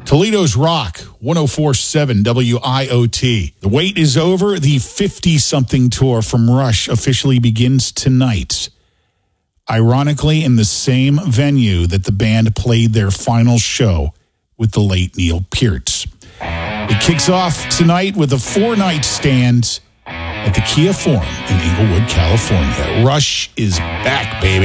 Toledo's Rock, 104.7 WIOT. The wait is over. The 50-something tour from Rush officially begins tonight. Ironically, in the same venue that the band played their final show with the late Neil Peart. It kicks off tonight with a 4-night stand at the Kia Forum in Inglewood, California. Rush is back, baby.